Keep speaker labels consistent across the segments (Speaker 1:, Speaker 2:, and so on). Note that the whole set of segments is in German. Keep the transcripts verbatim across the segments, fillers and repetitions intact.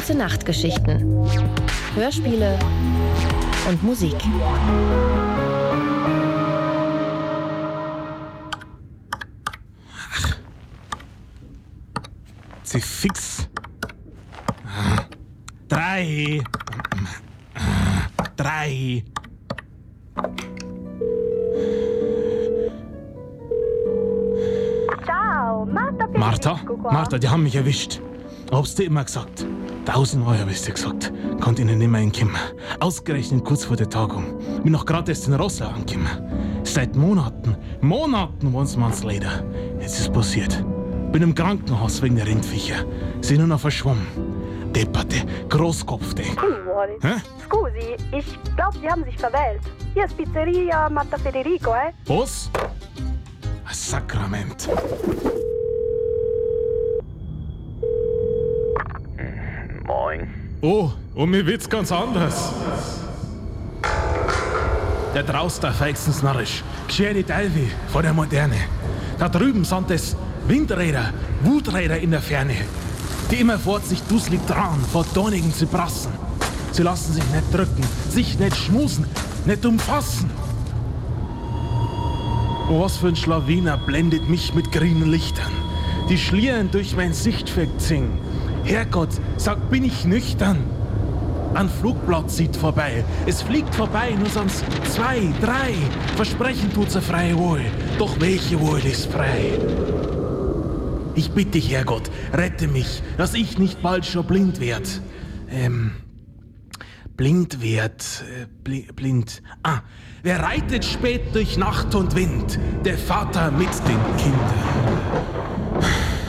Speaker 1: Gute Nachtgeschichten, Hörspiele und Musik.
Speaker 2: Ach. Sie fix. Drei. Drei.
Speaker 3: Ciao, Marta.
Speaker 2: Martha? Martha, die haben mich erwischt. Hab's dir immer gesagt. Tausendmal hab ich's dir gesagt. Konnt ihnen nimmer hinkommen. Ausgerechnet kurz vor der Tagung. Bin noch grad erst in Rosslau angekommen. Seit Monaten, Monaten waren's mir ans Leder. Jetzt ist passiert. Bin im Krankenhaus wegen der Rindviecher. Sind nur noch verschwommen. Depperte, Großkopfte.
Speaker 3: Hä? Scusi, ich glaube, Sie haben sich verwählt. Hier ist Pizzeria Marta Federico, eh?
Speaker 2: Was? Ein Sakrament.
Speaker 4: Moin.
Speaker 2: Oh, und mir wird's ganz anders. Der draußen der feixens narrisch. Geschere Teilwe vor der Moderne. Da drüben sind es Windräder, Wuträder in der Ferne, die immer fort sich dusselig dran vor dornigen Zyprassen. Sie lassen sich nicht drücken, sich nicht schmusen, nicht umfassen. Oh, was für ein Schlawiner blendet mich mit grünen Lichtern, die schlieren durch mein Sichtfeld singen. Herrgott, sag, bin ich nüchtern? Ein Flugblatt zieht vorbei, es fliegt vorbei, nur sonst zwei, drei. Versprechen tut's ein freie Wohl, doch welche Wohl ist frei? Ich bitte dich, Herrgott, rette mich, dass ich nicht bald schon blind werd. Ähm, blind werd, äh, bli blind. Ah, wer reitet spät durch Nacht und Wind? Der Vater mit den Kindern.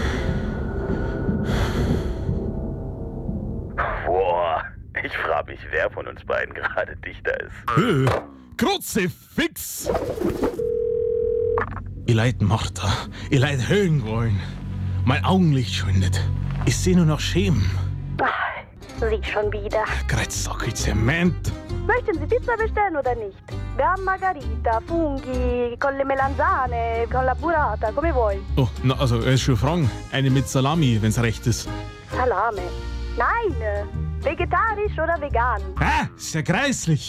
Speaker 4: Ich frage mich, wer von uns beiden gerade Dichter ist.
Speaker 2: Hö, Kruzifix! Ich leid Martha, ich leid Höhen wollen. Mein Augenlicht schwindet. Ich seh nur noch Schemen.
Speaker 3: Ach, Sie schon wieder.
Speaker 2: Kreuzsackel Zement.
Speaker 3: Möchten Sie Pizza bestellen oder nicht? Wir haben Margarita, Funghi, con le melanzane, con la burrata, come vuoi.
Speaker 2: Oh, na, also, er ist schon fragen. Eine mit Salami, wenn's recht ist.
Speaker 3: Salame. Nein, vegetarisch oder vegan?
Speaker 2: Ah, ist ja greislich.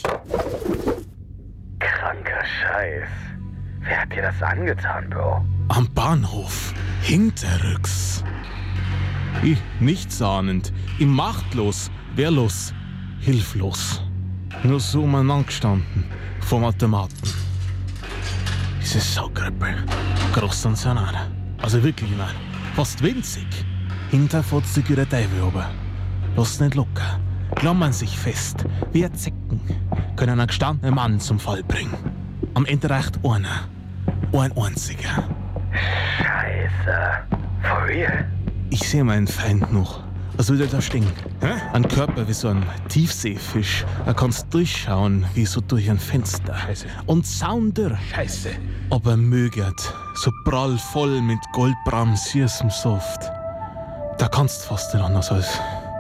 Speaker 4: Kranker Scheiß. Wer hat dir das angetan, Bro?
Speaker 2: Am Bahnhof, hinterrücks. Ich, nichtsahnend, ich machtlos, wehrlos, hilflos. Nur so umeinander gestanden, vom Automaten. Diese Saugröppel, groß sind sie auch nicht. Also wirklich nicht. Fast winzig. Hinter fährt sich ihre Teufel runter. Lass nicht locker, klammern sich fest, wie ein Zecken, können einen gestandenen Mann zum Fall bringen. Am Ende reicht einer, ein einziger.
Speaker 4: Scheiße, for real?
Speaker 2: Ich sehe meinen Feind noch, als würde er da stehen. Hä? Ein Körper wie so ein Tiefseefisch, er kannst durchschauen wie so durch ein Fenster. Scheiße. Und saunder. Scheiße.
Speaker 4: Aber
Speaker 2: mögert, so prall voll mit goldbraunem süßem Saft. Da kannst fast nicht anders als...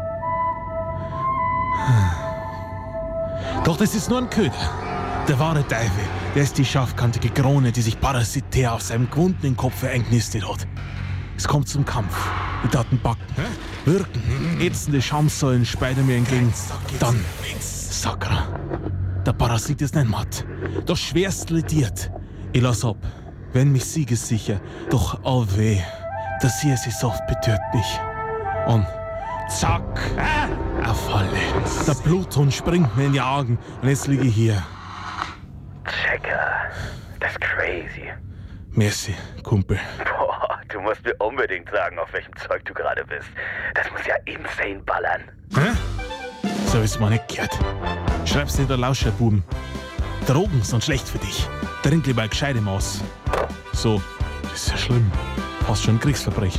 Speaker 2: Doch das ist nur ein Köder. Der wahre Teufel, der ist die scharfkantige Krone, die sich parasitär auf seinem gewundenen Kopf eingenistet hat. Es kommt zum Kampf. Die Taten backen, wirken, ätzende Schamsäulen speiden mir entgegen. Dann, Sakra. Der Parasit ist nicht matt, doch schwerst lediert. Ich lass ab, wenn mich siegessicher, doch oh weh, der Siersi Saft betört mich. Und zack, äh, er falle. Der Bluthund springt mir in die Augen und jetzt liege ich hier.
Speaker 4: Checker, das ist crazy.
Speaker 2: Merci, Kumpel.
Speaker 4: Boah, du musst mir unbedingt sagen, auf welchem Zeug du gerade bist. Das muss ja insane ballern.
Speaker 2: Hä? So ist man nicht gehört. Schreib's nicht der Lauscherbuben. Drogen sind schlecht für dich. Trink lieber ein gescheites Maß. So, das ist ja schlimm. Fast schon ein Kriegsverbrechen.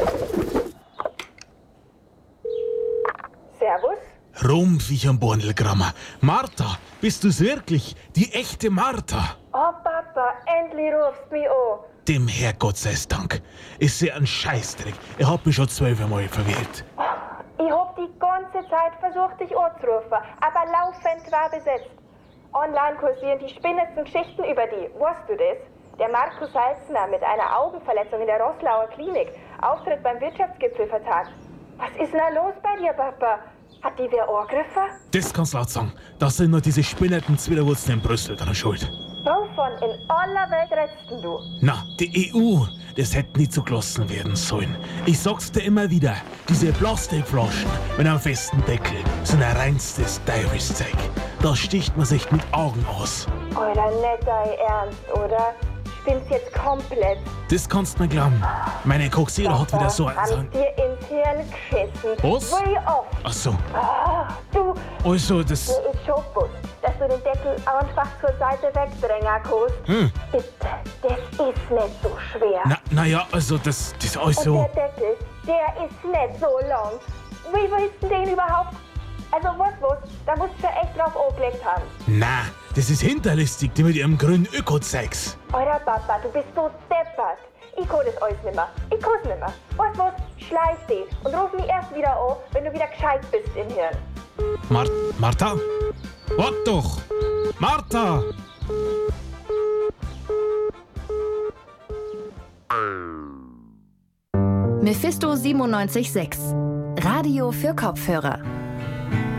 Speaker 3: Servus?
Speaker 2: Rumpfich am Bornelgrammer. Martha, bist du's wirklich? Die echte Martha?
Speaker 3: Oh Papa, endlich rufst du mich an.
Speaker 2: Dem Herrgott sei's Dank. Ist ja ein Scheißdreck. Er hat mich schon zwölfmal verwählt.
Speaker 3: Ich hab die ganze Zeit versucht, dich anzurufen, aber laufend war besetzt. Online kursieren die spinnendsten Geschichten über die. Weißt du das? Der Markus Salzner mit einer Augenverletzung in der Roslauer Klinik. Auftritt beim Wirtschaftsgipfel vertagt. Was ist denn da los bei dir, Papa? Hat die wer angegriffen?
Speaker 2: Das kannst du laut sagen. Das sind nur diese spinnenden Zwillerwurzeln in Brüssel dran schuld.
Speaker 3: Wovon in aller Welt redest denn du?
Speaker 2: Na, die E U, das hätte nicht zugelassen werden sollen. Ich sag's dir immer wieder, diese Plastikflaschen mit einem festen Deckel sind ein reinstes Teufelszeug. Da sticht man sich mit Augen aus.
Speaker 3: Euer nicht dein Ernst, oder? Spinnst jetzt komplett.
Speaker 2: Das kannst du mir glauben. Meine Coxera hat wieder so ein... So
Speaker 3: Hab
Speaker 2: ein
Speaker 3: dir ins Hirn geschissen.
Speaker 2: Was?
Speaker 3: Wie oft?
Speaker 2: Ach so,
Speaker 3: Ah, du,
Speaker 2: also das...
Speaker 3: mir ist schon bewusst, dass du den Deckel einfach zur Seite wegdrängen kannst.
Speaker 2: Hm.
Speaker 3: Bitte, das ist nicht so schwer.
Speaker 2: Na, na ja, also das, das ist alles
Speaker 3: Und
Speaker 2: so...
Speaker 3: der Deckel, der ist nicht so lang. Wie willst du den überhaupt? Also was, was? Da musst du echt drauf angelegt haben.
Speaker 2: Na, das ist hinterlistig, die mit ihrem grünen Öko-Zeugs.
Speaker 3: Euer Papa, du bist so deppert. Ich kann das alles nimmer. Ich kann's nimmer. Was, was? Schleich dich und ruf mich erst wieder an, wenn du wieder gescheit bist im Hirn.
Speaker 2: Mar Martha? Wart doch! Martha!
Speaker 1: Mephisto siebenundneunzig Komma sechs. Radio für Kopfhörer.